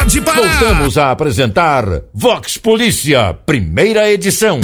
pode parar. Voltamos a apresentar Vox Polícia, primeira edição.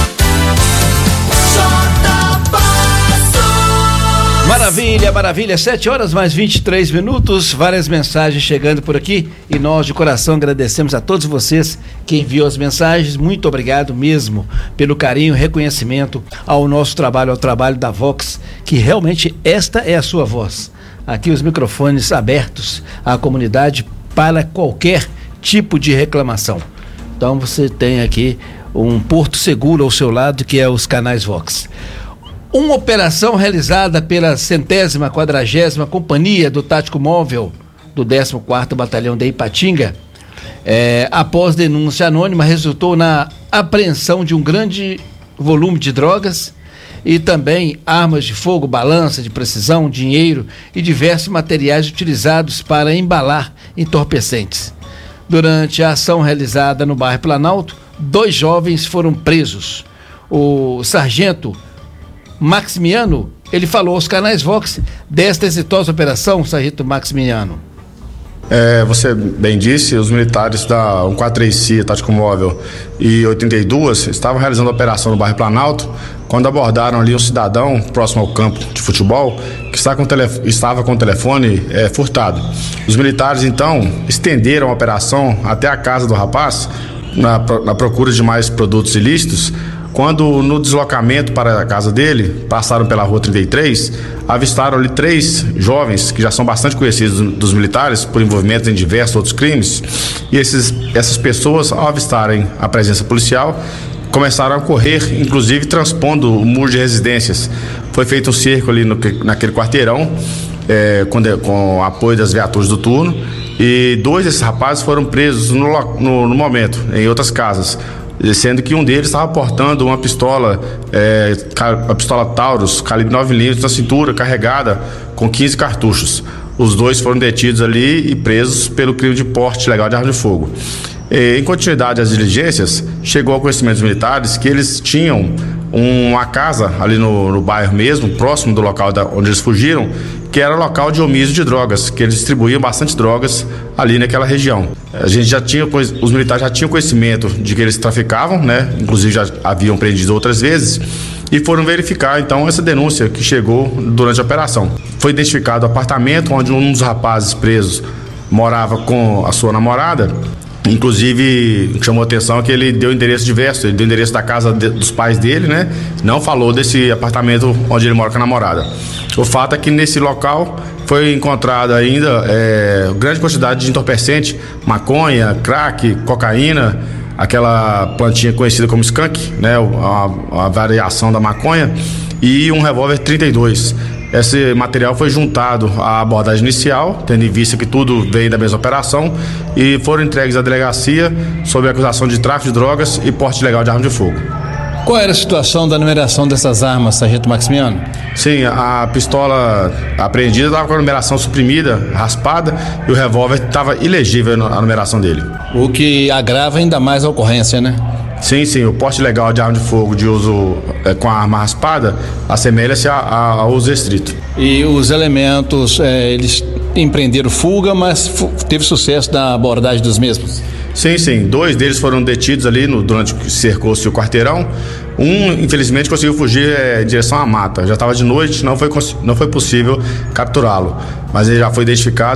Maravilha, maravilha, 7h mais 23, várias mensagens chegando por aqui e nós de coração agradecemos a todos vocês que enviou as mensagens, muito obrigado mesmo pelo carinho, reconhecimento ao nosso trabalho, ao trabalho da Vox, que realmente esta é a sua voz. Aqui os microfones abertos à comunidade para qualquer tipo de reclamação. Então você tem aqui um porto seguro ao seu lado, que é os canais Vox. Uma operação realizada pela 140ª Companhia do Tático Móvel do 14º Batalhão de Ipatinga, após denúncia anônima, resultou na apreensão de um grande volume de drogas e também armas de fogo, balança de precisão, dinheiro e diversos materiais utilizados para embalar entorpecentes. Durante a ação realizada no bairro Planalto, 2 jovens foram presos. O sargento Maximiano, ele falou aos canais Vox desta exitosa operação, sargento Maximiano. Você bem disse, os militares da 143C, Tático Móvel e 82 estavam realizando a operação no bairro Planalto, quando abordaram ali um cidadão próximo ao campo de futebol que estava com o telefone furtado. Os militares então estenderam a operação até a casa do rapaz na procura de mais produtos ilícitos. Quando no deslocamento para a casa dele, passaram pela rua 33, avistaram ali 3 jovens que já são bastante conhecidos dos militares por envolvimento em diversos outros crimes, e essas pessoas, ao avistarem a presença policial, começaram a correr, inclusive transpondo o muro de residências. Foi feito um cerco ali naquele quarteirão, com o apoio das viaturas do turno, e 2 desses rapazes foram presos no momento, em outras casas, sendo que um deles estava portando uma pistola, a pistola Taurus, calibre 9mm na cintura, carregada com 15 cartuchos. Os 2 foram detidos ali e presos pelo crime de porte ilegal de arma de fogo. Em continuidade às diligências, chegou ao conhecimento dos militares que eles tinham uma casa ali no bairro mesmo, próximo do local onde eles fugiram, que era local de omísio de drogas, que eles distribuíam bastante drogas ali naquela região. Os militares já tinham conhecimento de que eles traficavam, né? Inclusive já haviam prendido outras vezes, e foram verificar então essa denúncia que chegou durante a operação. Foi identificado o apartamento onde um dos rapazes presos morava com a sua namorada. Inclusive, chamou a atenção que ele deu endereço diverso, ele deu endereço da casa dos pais dele, né? Não falou desse apartamento onde ele mora com a namorada. O fato é que nesse local foi encontrada ainda grande quantidade de entorpecente, maconha, crack, cocaína, aquela plantinha conhecida como skunk, né? A variação da maconha, e um revólver 32. Esse material foi juntado à abordagem inicial, tendo em vista que tudo veio da mesma operação, e foram entregues à delegacia sob a acusação de tráfico de drogas e porte ilegal de arma de fogo. Qual era a situação da numeração dessas armas, sargento Maximiano? Sim, a pistola apreendida estava com a numeração suprimida, raspada, e o revólver estava ilegível a numeração dele. O que agrava ainda mais a ocorrência, né? Sim, o porte ilegal de arma de fogo de uso com a arma raspada assemelha-se ao uso restrito. E os elementos, eles empreenderam fuga, mas teve sucesso na abordagem dos mesmos? Sim, 2 deles foram detidos ali durante que cercou-se o quarteirão. Um, infelizmente, conseguiu fugir em direção à mata. Já estava de noite, não foi possível capturá-lo, mas ele já foi identificado